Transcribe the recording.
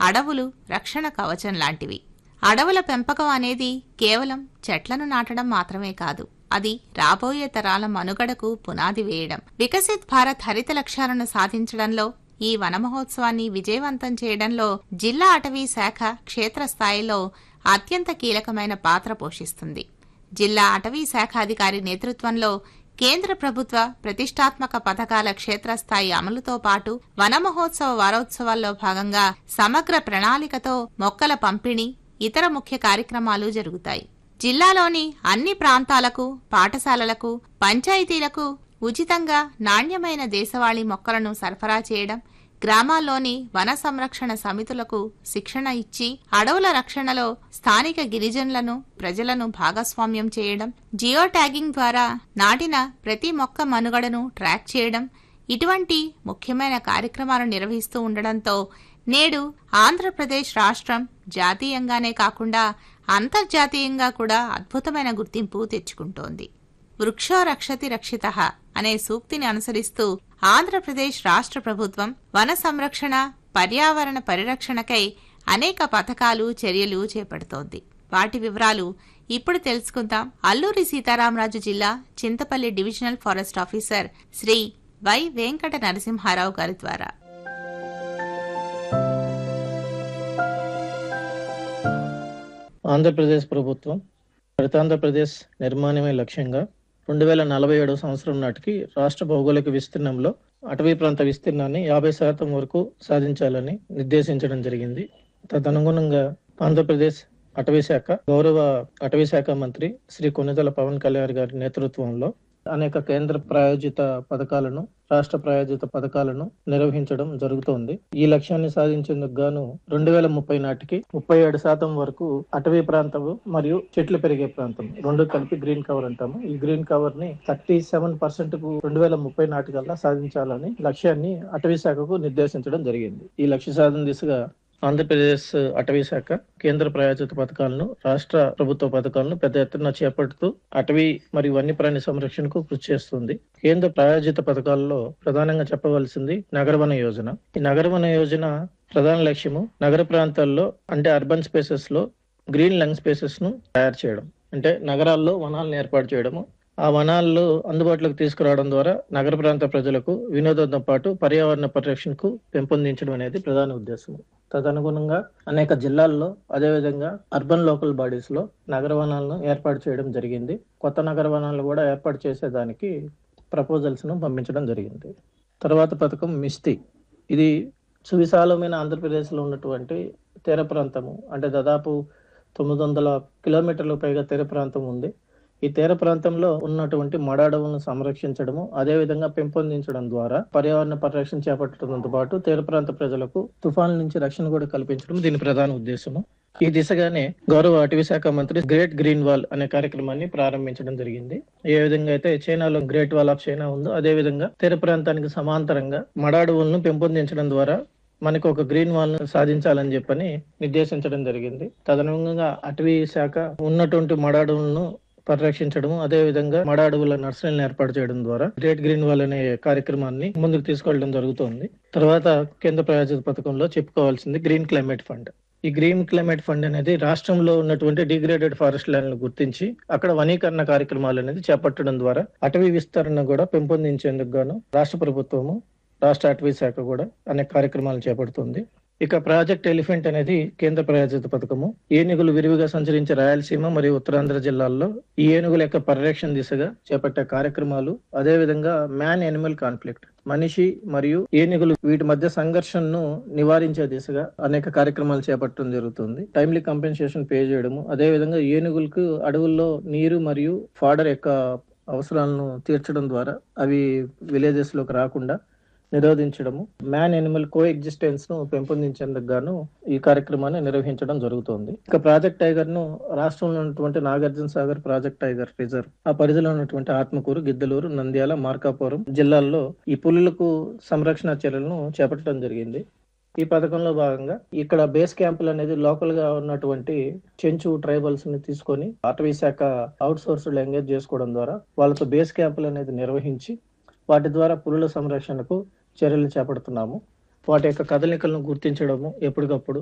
అడవులు రక్షణ కవచం లాంటివి. అడవుల పెంపకం అనేది కేవలం చెట్లను నాటడం మాత్రమే కాదు, అది రాబోయే తరాల మనుగడకు పునాది వేయడం. వికసిత్ భారత్ హరిత లక్ష్యాలను సాధించడంలో, ఈ వన మహోత్సవాన్ని విజయవంతం చేయడంలో జిల్లా అటవీ శాఖ క్షేత్రస్థాయిలో అత్యంత కీలకమైన పాత్ర పోషిస్తుంది. జిల్లా అటవీ శాఖ అధికారి నేతృత్వంలో కేంద్ర ప్రభుత్వ ప్రతిష్టాత్మక పథకాల క్షేత్రస్థాయి అమలుతో పాటు వన మహోత్సవ వారోత్సవాల్లో భాగంగా సమగ్ర ప్రణాళికతో మొక్కల పంపిణీ, ఇతర ముఖ్య కార్యక్రమాలు జరుగుతాయి. జిల్లాలోని అన్ని ప్రాంతాలకు, పాఠశాలలకు, పంచాయతీలకు ఉచితంగా నాణ్యమైన దేశవాళీ మొక్కలను సరఫరా చేయడం, గ్రామాల్లోని వన సంరక్షణ సమితులకు శిక్షణ ఇచ్చి అడవుల రక్షణలో స్థానిక గిరిజనులను, ప్రజలను భాగస్వామ్యం చేయడం, జియో ట్యాగింగ్ ద్వారా నాటిన ప్రతి మొక్క మనుగడను ట్రాక్ చేయడం, ఇటువంటి ముఖ్యమైన కార్యక్రమాలు నిర్వహిస్తూ ఉండడంతో నేడు ఆంధ్రప్రదేశ్ రాష్ట్రం జాతీయంగానే కాకుండా అంతర్జాతీయంగా కూడా అద్భుతమైన గుర్తింపు తెచ్చుకుంటోంది. వృక్షో రక్షతి రక్షితః అనే సూక్తిని అనుసరిస్తూ ఆంధ్రప్రదేశ్ రాష్ట్ర ప్రభుత్వం వన సంరక్షణ, పర్యావరణ పరిరక్షణకై అనేక పథకాలు, చర్యలు చేపడుతోంది. వాటి వివరాలు ఇప్పుడు తెలుసుకుందాం. అల్లూరి సీతారామరాజు జిల్లా Chintapalli divisional forest officer Shri why Venkata Narasimha Rao గారి ద్వారా. ఆంధ్రప్రదేశ్ ప్రభుత్వం హరితాంధ్రప్రదేశ్ నిర్మాణమే లక్ష్యంగా 2047 సంవత్సరం నాటికి రాష్ట్ర భౌగోళిక విస్తీర్ణంలో అటవీ ప్రాంత విస్తీర్ణాన్ని 50% వరకు సాధించాలని నిర్దేశించడం జరిగింది. తదనుగుణంగా ఆంధ్రప్రదేశ్ అటవీ శాఖ గౌరవ అటవీ శాఖ మంత్రి శ్రీ కొణిదెల పవన్ కళ్యాణ్ గారి నేతృత్వంలో అనేక కేంద్ర ప్రాయోజిత పథకాలను, రాష్ట్ర ప్రాయోజిత పథకాలను నిర్వహించడం జరుగుతోంది. ఈ లక్ష్యాన్ని సాధించేందుకు గాను 2030 నాటికి 37% వరకు అటవీ ప్రాంతం మరియు చెట్లు పెరిగే ప్రాంతం రెండు కలిపి గ్రీన్ కవర్ అంటాము. ఈ గ్రీన్ కవర్ ని 37% కు 2030 నాటికల్లా సాధించాలని లక్ష్యాన్ని అటవీ శాఖకు నిర్దేశించడం జరిగింది. ఈ లక్ష్య సాధన దిశగా ఆంధ్రప్రదేశ్ అటవీ శాఖ కేంద్ర ప్రాయోజిత పథకాలను, రాష్ట్ర ప్రభుత్వ పథకాలను పెద్ద ఎత్తున చేపడుతూ అటవీ మరియు వన్యప్రాణి సంరక్షణకు కృషి చేస్తుంది. కేంద్ర ప్రాయోజిత పథకాల్లో ప్రధానంగా చెప్పవలసింది నగరవన యోజన. ఈ నగరవన యోజన ప్రధాన లక్ష్యము నగర ప్రాంతాల్లో, అంటే అర్బన్ స్పేసెస్ లో గ్రీన్ లంగ్ స్పేసెస్ ను తయారు చేయడం, అంటే నగరాల్లో వనాలను ఏర్పాటు చేయడము. ఆ వనాల్లో అందుబాటులోకి తీసుకురావడం ద్వారా నగర ప్రాంత ప్రజలకు వినోదంతో పాటు పర్యావరణ పరిరక్షణకు పెంపొందించడం అనేది ప్రధాన ఉద్దేశం. తదనుగుణంగా అనేక జిల్లాల్లో, అదేవిధంగా అర్బన్ లోకల్ బాడీస్ లో నగర వనాలను ఏర్పాటు చేయడం జరిగింది. కొత్త నగర వనాలను కూడా ఏర్పాటు చేసేదానికి ప్రపోజల్స్ ను పంపించడం జరిగింది. తర్వాత పథకం మిస్తి. ఇది సువిశాలమైన ఆంధ్రప్రదేశ్ లో ఉన్నటువంటి తీర ప్రాంతము, అంటే దాదాపు 900 కిలోమీటర్లకు పైగా తీర ప్రాంతం ఉంది. ఈ తీర ప్రాంతంలో ఉన్నటువంటి మడాడవులను సంరక్షించడము, అదేవిధంగా పెంపొందించడం ద్వారా పర్యావరణ పరిరక్షణ చేపట్టడంతో పాటు తీర ప్రాంత ప్రజలకు తుఫాన్ల నుంచి రక్షణ కూడా కల్పించడం దీని ప్రధాన ఉద్దేశము. ఈ దిశగానే గౌరవ అటవీ శాఖ మంత్రి గ్రేట్ గ్రీన్ వాల్ అనే కార్యక్రమాన్ని ప్రారంభించడం జరిగింది. ఏ విధంగా అయితే చైనాలో గ్రేట్ వాల్ ఆఫ్ చైనా ఉందో, అదే విధంగా తీర ప్రాంతానికి సమాంతరంగా మడాడవులను పెంపొందించడం ద్వారా మనకు ఒక గ్రీన్ వాల్ సాధించాలని చెప్పని నిర్దేశించడం జరిగింది. తదనుగుణంగా అటవీ శాఖ ఉన్నటువంటి మడాడవులను పరిరక్షించడము, అదే విధంగా మడ అడవుల నర్సరీలను ఏర్పాటు చేయడం ద్వారా గ్రేట్ గ్రీన్ వాల్ అనే కార్యక్రమాన్ని ముందుకు తీసుకెళ్లడం జరుగుతోంది. తర్వాత కేంద్ర ప్రాయోజిత పథకంలో చెప్పుకోవాల్సింది గ్రీన్ క్లైమేట్ ఫండ్. ఈ గ్రీన్ క్లైమేట్ ఫండ్ అనేది రాష్ట్రంలో ఉన్నటువంటి డిగ్రేడెడ్ ఫారెస్ట్ ల్యాండ్లను గుర్తించి అక్కడ వనీకరణ కార్యక్రమాలు అనేది చేపట్టడం ద్వారా అటవీ విస్తరణ కూడా పెంపొందించేందుకు గాను రాష్ట్ర ప్రభుత్వము, రాష్ట్ర అటవీ శాఖ కూడా అనేక కార్యక్రమాలు చేపడుతుంది. ఇక ప్రాజెక్ట్ ఎలిఫెంట్ అనేది కేంద్ర ప్రాయోజిత పథకము. ఏనుగులు విరివిగా సంచరించే రాయలసీమ మరియు ఉత్తరాంధ్ర జిల్లాల్లో ఈ ఏనుగుల యొక్క పరిరక్షణ దిశగా చేపట్టే కార్యక్రమాలు, అదే విధంగా మ్యాన్ యానిమల్ కాన్ఫ్లిక్ట్, మనిషి మరియు ఏనుగులు వీటి మధ్య సంఘర్షణను నివారించే దిశగా అనేక కార్యక్రమాలు చేపట్టడం జరుగుతుంది. టైమ్లీ కంపెన్సేషన్ పే చేయడము, అదే విధంగా ఏనుగులకు అడవుల్లో నీరు మరియు ఫాడర్ యొక్క అవసరాలను తీర్చడం ద్వారా అవి విలేజెస్ లోకి రాకుండా నిరోధించడము, మ్యాన్ యానిమల్ కో ఎగ్జిస్టెన్స్ ను పెంపొందించేందుకు గాను ఈ కార్యక్రమాన్ని నిర్వహించడం జరుగుతోంది. ఇక ప్రాజెక్ట్ టైగర్ ను రాష్ట్రంలో ఉన్నటువంటి Nagarjuna Sagar project tiger reserve, ఆ పరిధిలో ఉన్నటువంటి ఆత్మకూరు, గిద్దలూరు, నంద్యాల, మార్కాపురం జిల్లాల్లో ఈ పులులకు సంరక్షణ చర్యలను చేపట్టడం జరిగింది. ఈ పథకంలో భాగంగా ఇక్కడ బేస్ క్యాంపులు అనేది లోకల్ గా ఉన్నటువంటి చెంచు ట్రైబల్స్ ని తీసుకొని అటవీ శాఖ అవుట్ సోర్స్డ్ ఎంగేజ్ చేసుకోవడం ద్వారా వాళ్ళతో బేస్ క్యాంపులు అనేది నిర్వహించి వాటి ద్వారా పులుల సంరక్షణకు చర్యలు చేపడుతున్నాము. వాటి యొక్క కదలికలను గుర్తించడము, ఎప్పటికప్పుడు